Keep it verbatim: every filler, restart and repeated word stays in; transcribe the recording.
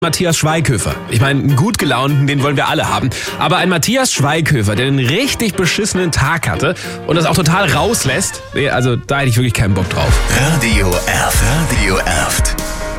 Matthias Schweighöfer. Ich meine, einen gut gelaunten, den wollen wir alle haben. Aber ein Matthias Schweighöfer, der einen richtig beschissenen Tag hatte und das auch total rauslässt, nee, also da hätte ich wirklich keinen Bock drauf. Radio Erft. Radio Erft.